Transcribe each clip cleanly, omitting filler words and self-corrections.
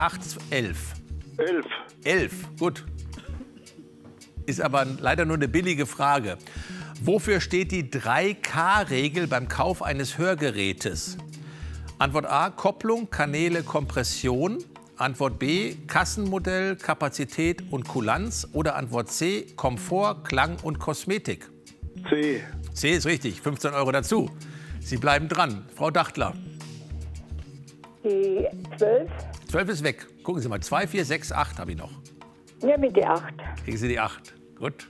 8, 11. 11. 11, gut. Ist aber leider nur eine billige Frage. Wofür steht die 3K-Regel beim Kauf eines Hörgerätes? Antwort A, Kopplung, Kanäle, Kompression. Antwort B, Kassenmodell, Kapazität und Kulanz. Oder Antwort C, Komfort, Klang und Kosmetik. C. C ist richtig, 15 € dazu. Sie bleiben dran. Frau Dachtler. Die 12. 12 ist weg. Gucken Sie mal, 2, 4, 6, 8 habe ich noch. Ja, mit der 8. Kriegen Sie die 8. Gut.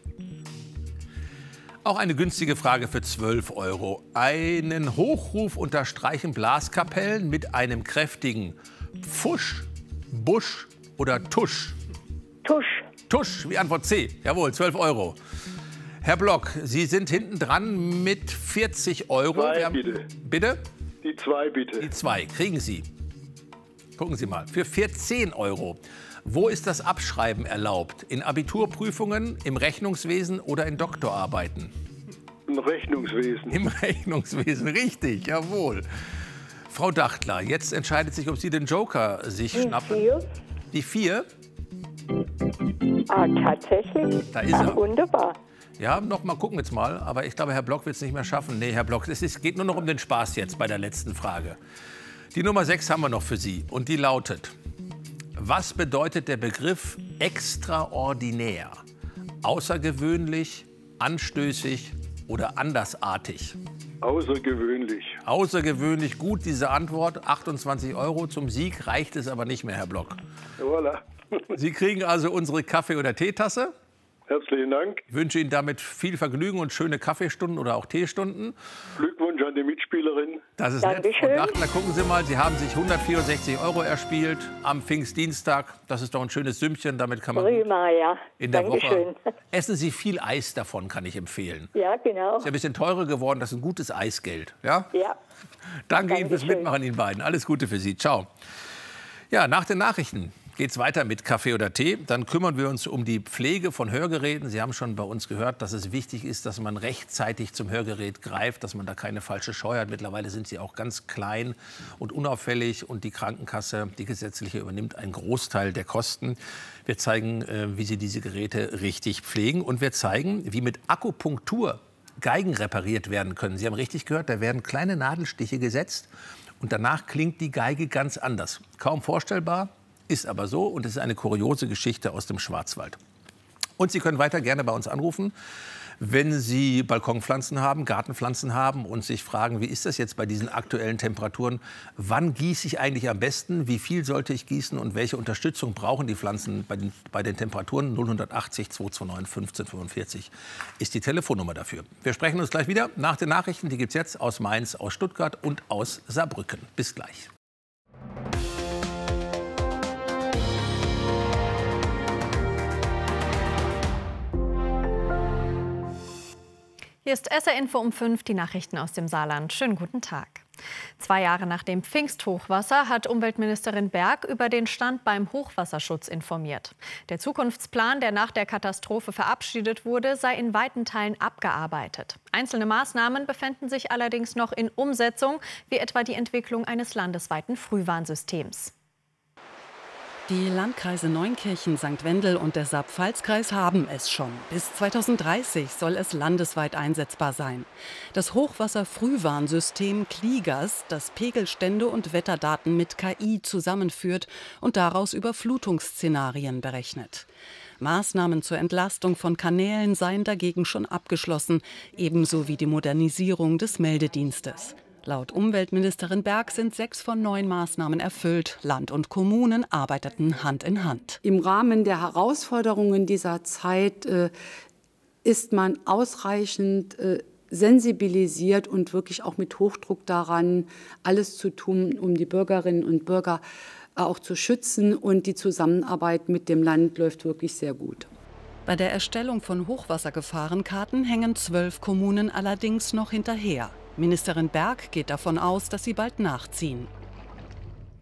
Auch eine günstige Frage für 12 €. Einen Hochruf unterstreichen Blaskapellen mit einem kräftigen Pfusch, Busch oder Tusch. Tusch. Tusch, wie Antwort C. Jawohl, 12 €. Herr Block, Sie sind hinten dran mit 40 €. Zwei, bitte. Bitte? Die 2, bitte. Die 2 kriegen Sie. Gucken Sie mal, für 14 €. Wo ist das Abschreiben erlaubt? In Abiturprüfungen, im Rechnungswesen oder in Doktorarbeiten? Im Rechnungswesen. Im Rechnungswesen, richtig, jawohl. Frau Dachtler, jetzt entscheidet sich, ob Sie den Joker sich schnappen. 4. Die 4? Ah, tatsächlich? Da ist er. Wunderbar. Ja, noch mal gucken jetzt mal. Aber ich glaube, Herr Block wird es nicht mehr schaffen. Nee, Herr Block, es geht nur noch um den Spaß jetzt bei der letzten Frage. Die Nummer 6 haben wir noch für Sie. Und die lautet: Was bedeutet der Begriff extraordinär? Außergewöhnlich, anstößig oder andersartig? Außergewöhnlich. Außergewöhnlich, gut diese Antwort. 28 €. Zum Sieg reicht es aber nicht mehr, Herr Block. Voilà. Sie kriegen also unsere Kaffee- oder Teetasse. Herzlichen Dank. Ich wünsche Ihnen damit viel Vergnügen und schöne Kaffeestunden oder auch Teestunden. Glückwunsch an die Mitspielerin. Das ist nett. Dankeschön. Und Dachtler, gucken Sie mal, Sie haben sich 164 € erspielt am Pfingstdienstag. Das ist doch ein schönes Sümmchen, damit kann man gut Prima, ja. in der Dankeschön. Woche. Essen Sie viel Eis davon, kann ich empfehlen. Ja, genau. Ist ja ein bisschen teurer geworden, das ist ein gutes Eisgeld. Ja? Ja. Danke Ihnen fürs Dankeschön. Mitmachen, Ihnen beiden. Alles Gute für Sie. Ciao. Ja, nach den Nachrichten geht es weiter mit Kaffee oder Tee. Dann kümmern wir uns um die Pflege von Hörgeräten. Sie haben schon bei uns gehört, dass es wichtig ist, dass man rechtzeitig zum Hörgerät greift, dass man da keine falsche Scheu hat. Mittlerweile sind sie auch ganz klein und unauffällig. Und die Krankenkasse, die gesetzliche, übernimmt einen Großteil der Kosten. Wir zeigen, wie Sie diese Geräte richtig pflegen. Und wir zeigen, wie mit Akupunktur Geigen repariert werden können. Sie haben richtig gehört, da werden kleine Nadelstiche gesetzt. Und danach klingt die Geige ganz anders. Kaum vorstellbar. Ist aber so, und es ist eine kuriose Geschichte aus dem Schwarzwald. Und Sie können weiter gerne bei uns anrufen, wenn Sie Balkonpflanzen haben, Gartenpflanzen haben und sich fragen, wie ist das jetzt bei diesen aktuellen Temperaturen? Wann gieße ich eigentlich am besten? Wie viel sollte ich gießen? Und welche Unterstützung brauchen die Pflanzen bei den Temperaturen? 0180 229 1545 ist die Telefonnummer dafür. Wir sprechen uns gleich wieder nach den Nachrichten. Die gibt es jetzt aus Mainz, aus Stuttgart und aus Saarbrücken. Bis gleich. Hier ist SR Info um 5, die Nachrichten aus dem Saarland. Schönen guten Tag. 2 Jahre nach dem Pfingsthochwasser hat Umweltministerin Berg über den Stand beim Hochwasserschutz informiert. Der Zukunftsplan, der nach der Katastrophe verabschiedet wurde, sei in weiten Teilen abgearbeitet. Einzelne Maßnahmen befänden sich allerdings noch in Umsetzung, wie etwa die Entwicklung eines landesweiten Frühwarnsystems. Die Landkreise Neunkirchen, St. Wendel und der Saar-Pfalz-Kreis haben es schon. Bis 2030 soll es landesweit einsetzbar sein. Das Hochwasser-Frühwarnsystem Kligas, das Pegelstände und Wetterdaten mit KI zusammenführt und daraus Überflutungsszenarien berechnet. Maßnahmen zur Entlastung von Kanälen seien dagegen schon abgeschlossen, ebenso wie die Modernisierung des Meldedienstes. Laut Umweltministerin Berg sind 6 von 9 Maßnahmen erfüllt. Land und Kommunen arbeiteten Hand in Hand. Im Rahmen der Herausforderungen dieser Zeit ist man ausreichend sensibilisiert und wirklich auch mit Hochdruck daran, alles zu tun, um die Bürgerinnen und Bürger auch zu schützen. Und die Zusammenarbeit mit dem Land läuft wirklich sehr gut. Bei der Erstellung von Hochwassergefahrenkarten hängen 12 Kommunen allerdings noch hinterher. Ministerin Berg geht davon aus, dass sie bald nachziehen.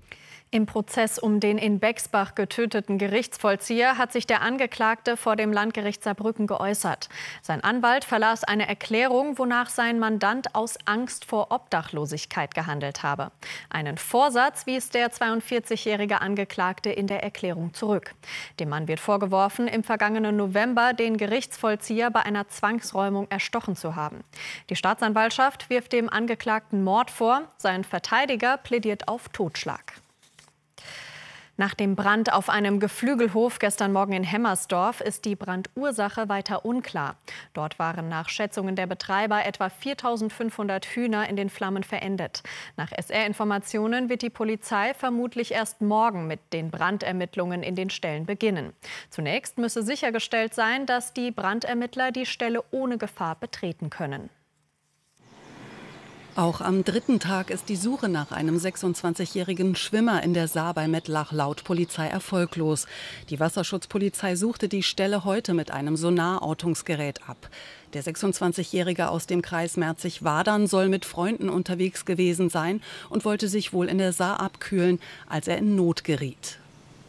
Im Prozess um den in Bexbach getöteten Gerichtsvollzieher hat sich der Angeklagte vor dem Landgericht Saarbrücken geäußert. Sein Anwalt verlas eine Erklärung, wonach sein Mandant aus Angst vor Obdachlosigkeit gehandelt habe. Einen Vorsatz wies der 42-jährige Angeklagte in der Erklärung zurück. Dem Mann wird vorgeworfen, im vergangenen November den Gerichtsvollzieher bei einer Zwangsräumung erstochen zu haben. Die Staatsanwaltschaft wirft dem Angeklagten Mord vor. Sein Verteidiger plädiert auf Totschlag. Nach dem Brand auf einem Geflügelhof gestern Morgen in Hemmersdorf ist die Brandursache weiter unklar. Dort waren nach Schätzungen der Betreiber etwa 4.500 Hühner in den Flammen verendet. Nach SR-Informationen wird die Polizei vermutlich erst morgen mit den Brandermittlungen in den Ställen beginnen. Zunächst müsse sichergestellt sein, dass die Brandermittler die Stelle ohne Gefahr betreten können. Auch am dritten Tag ist die Suche nach einem 26-jährigen Schwimmer in der Saar bei Mettlach laut Polizei erfolglos. Die Wasserschutzpolizei suchte die Stelle heute mit einem Sonarortungsgerät ab. Der 26-Jährige aus dem Kreis Merzig-Wadern soll mit Freunden unterwegs gewesen sein und wollte sich wohl in der Saar abkühlen, als er in Not geriet.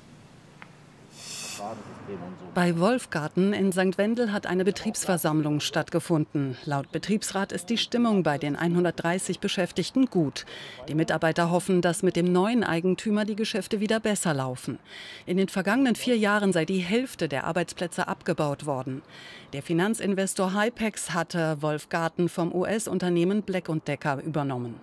Bei Wolfgarten in St. Wendel hat eine Betriebsversammlung stattgefunden. Laut Betriebsrat ist die Stimmung bei den 130 Beschäftigten gut. Die Mitarbeiter hoffen, dass mit dem neuen Eigentümer die Geschäfte wieder besser laufen. In den vergangenen 4 Jahren sei die Hälfte der Arbeitsplätze abgebaut worden. Der Finanzinvestor Hypex hatte Wolfgarten vom US-Unternehmen Black & Decker übernommen.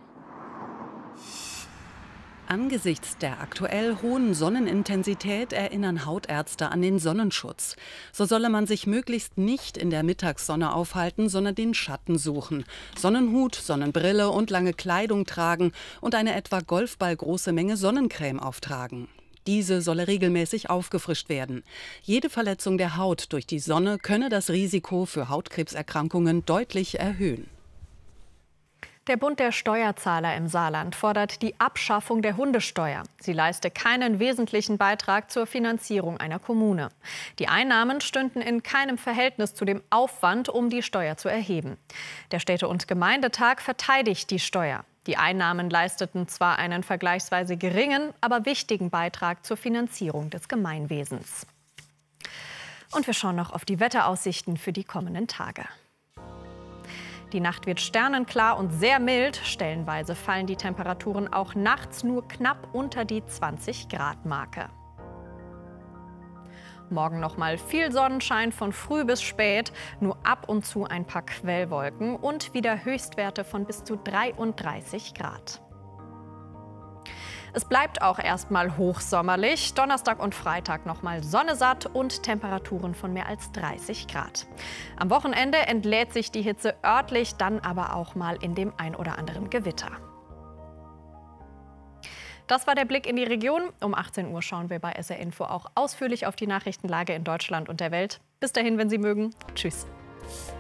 Angesichts der aktuell hohen Sonnenintensität erinnern Hautärzte an den Sonnenschutz. So solle man sich möglichst nicht in der Mittagssonne aufhalten, sondern den Schatten suchen. Sonnenhut, Sonnenbrille und lange Kleidung tragen und eine etwa golfballgroße Menge Sonnencreme auftragen. Diese solle regelmäßig aufgefrischt werden. Jede Verletzung der Haut durch die Sonne könne das Risiko für Hautkrebserkrankungen deutlich erhöhen. Der Bund der Steuerzahler im Saarland fordert die Abschaffung der Hundesteuer. Sie leiste keinen wesentlichen Beitrag zur Finanzierung einer Kommune. Die Einnahmen stünden in keinem Verhältnis zu dem Aufwand, um die Steuer zu erheben. Der Städte- und Gemeindetag verteidigt die Steuer. Die Einnahmen leisteten zwar einen vergleichsweise geringen, aber wichtigen Beitrag zur Finanzierung des Gemeinwesens. Und wir schauen noch auf die Wetteraussichten für die kommenden Tage. Die Nacht wird sternenklar und sehr mild. Stellenweise fallen die Temperaturen auch nachts nur knapp unter die 20-Grad-Marke. Morgen noch mal viel Sonnenschein von früh bis spät, nur ab und zu ein paar Quellwolken und wieder Höchstwerte von bis zu 33 Grad. Es bleibt auch erstmal hochsommerlich. Donnerstag und Freitag nochmal sonnesatt und Temperaturen von mehr als 30 Grad. Am Wochenende entlädt sich die Hitze örtlich, dann aber auch mal in dem ein oder anderen Gewitter. Das war der Blick in die Region. Um 18 Uhr schauen wir bei SR Info auch ausführlich auf die Nachrichtenlage in Deutschland und der Welt. Bis dahin, wenn Sie mögen. Tschüss.